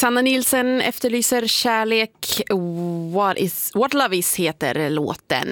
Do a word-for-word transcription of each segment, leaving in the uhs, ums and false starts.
Sanna Nielsen efterlyser kärlek. What, is, What Love Is heter låten.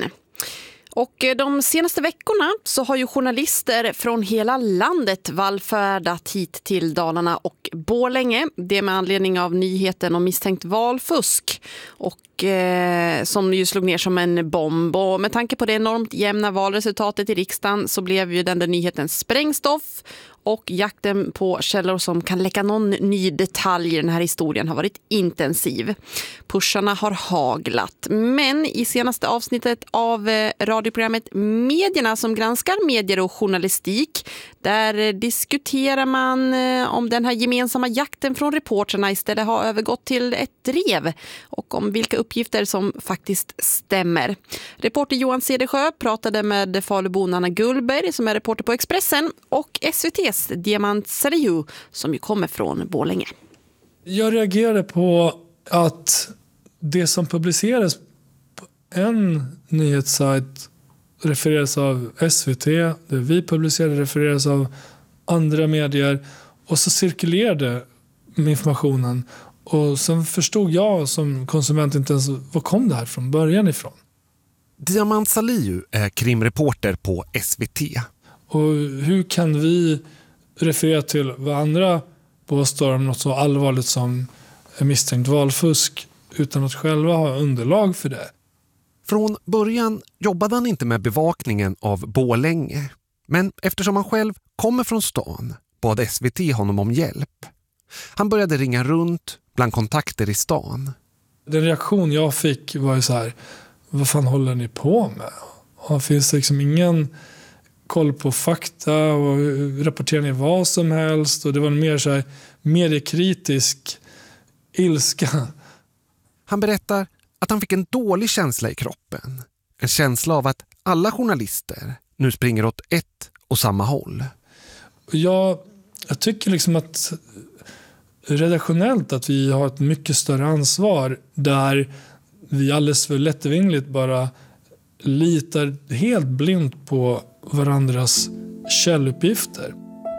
Och de senaste veckorna så har ju journalister från hela landet vallfärdat hit till Dalarna och Borlänge. Det med anledning av nyheten om misstänkt valfusk och eh, som ju slog ner som en bomb. Och med tanke på det enormt jämna valresultatet i riksdagen så blev ju den där nyheten sprängstoff. Och jakten på källor som kan läcka någon ny detalj i den här historien har varit intensiv. Pusharna har haglat. Men i senaste avsnittet av radioprogrammet Medierna som granskar medier och journalistik, där diskuterar man om den här gemensamma jakten från reporterna istället har övergått till ett drev och om vilka uppgifter som faktiskt stämmer. Reporter Johan Cedersjö pratade med falubon Anna Gullberg som är reporter på Expressen och S V T:s Diamant Salihu som ju kommer från Borlänge. Jag reagerade på att det som publiceras på en nyhetssajt refereras av S V T, det vi publicerade refereras av andra medier och så cirkulerade informationen och sen förstod jag som konsument inte ens var kom det här från början ifrån. Diamant Salihu är krimreporter på S V T. Och hur kan vi referera till vad andra påstår om något så allvarligt som misstänkt valfusk utan att själva ha underlag för det? Från början jobbade han inte med bevakningen av Borlänge. Men eftersom han själv kommer från stan bad S V T honom om hjälp. Han började ringa runt bland kontakter i stan. Den reaktion jag fick var ju så här: vad fan håller ni på med? Och finns det liksom ingen koll på fakta och rapporterar ni vad som helst? Och det var en mer så här mediekritisk ilska. Han berättar att han fick en dålig känsla i kroppen. En känsla av att alla journalister nu springer åt ett och samma håll. Jag, jag tycker liksom att redaktionellt att vi har ett mycket större ansvar där vi alldeles för lättvindigt bara litar helt blint på varandras källuppgifter.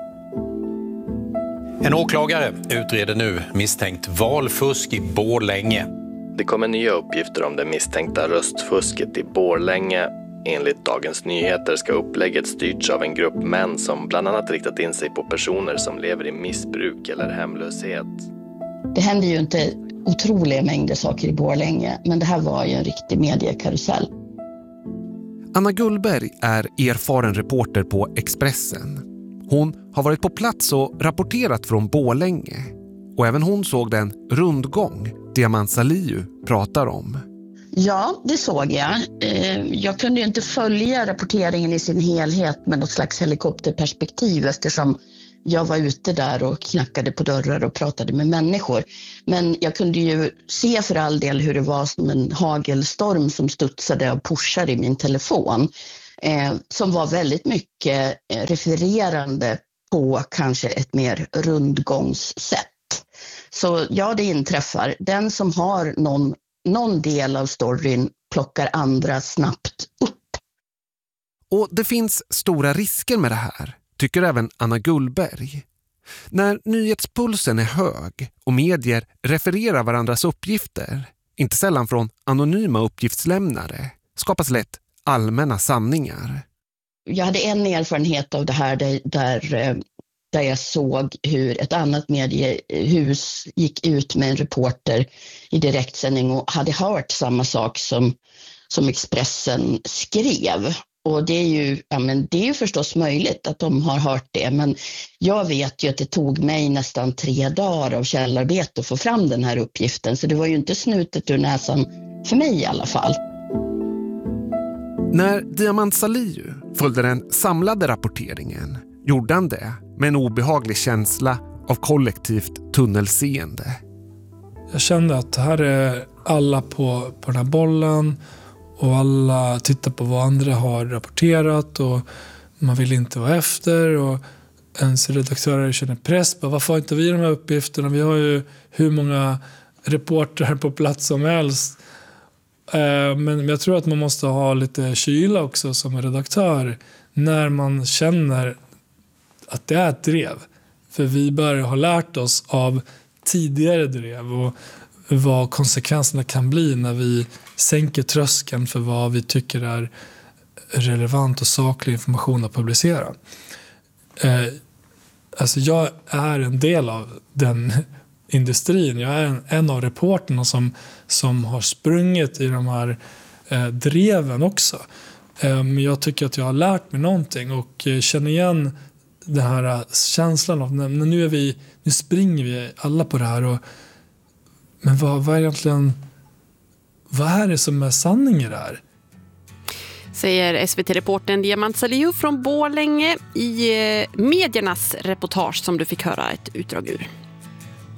En åklagare utreder nu misstänkt valfusk i Borlänge. Det kommer nya uppgifter om det misstänkta röstfusket i Borlänge. Enligt Dagens Nyheter ska upplägget styrts av en grupp män som bland annat riktat in sig på personer som lever i missbruk eller hemlöshet. Det händer ju inte otroliga mängder saker i Borlänge, men det här var ju en riktig mediekarusell. Anna Gullberg är erfaren reporter på Expressen. Hon har varit på plats och rapporterat från Borlänge. Och även hon såg den rundgång Diamant Salihu pratar om. Ja, det såg jag. Jag kunde ju inte följa rapporteringen i sin helhet med något slags helikopterperspektiv eftersom jag var ute där och knackade på dörrar och pratade med människor. Men jag kunde ju se för all del hur det var som en hagelstorm som studsade och pushade i min telefon. Eh, som var väldigt mycket refererande på kanske ett mer rundgångssätt. Så ja, det inträffar. Den som har någon, någon del av storyn plockar andra snabbt upp. Och det finns stora risker med det här, tycker även Anna Gullberg. När nyhetspulsen är hög och medier refererar varandras uppgifter, inte sällan från anonyma uppgiftslämnare, skapas lätt allmänna sanningar. Jag hade en erfarenhet av det här där, där, där jag såg hur ett annat mediehus gick ut med en reporter i direktsändning och hade hört samma sak som, som Expressen skrev. Och det är ju, ja, men det är ju förstås möjligt att de har hört det, men jag vet ju att det tog mig nästan tre dagar av källarbete att få fram den här uppgiften, så det var ju inte snutet ur näsan för mig i alla fall. När Diamant Salihu följde den samlade rapporteringen gjorde han det med en obehaglig känsla av kollektivt tunnelseende. Jag kände att här är alla på, på den här bollen och alla tittar på vad andra har rapporterat och man vill inte vara efter och ens redaktörer känner press på varför har inte vi de här uppgifterna? Vi har ju hur många reportrar på plats som helst. Men jag tror att man måste ha lite kyla också som redaktör när man känner att det är ett drev. För vi bör ha lärt oss av tidigare drev och vad konsekvenserna kan bli när vi sänker tröskeln för vad vi tycker är relevant och saklig information att publicera. Eh, alltså jag är en del av den industrin. Jag är en, en av reporterna som, som har sprungit i de här eh, dreven också. Eh, men jag tycker att jag har lärt mig någonting och eh, känner igen den här känslan av när, när nu, är vi, nu springer vi alla på det här. Och, men vad, vad är egentligen vad är det som är sanning i det här? Säger S V T-reportern Diamant Salihu från Borlänge i mediernas reportage som du fick höra ett utdrag ur.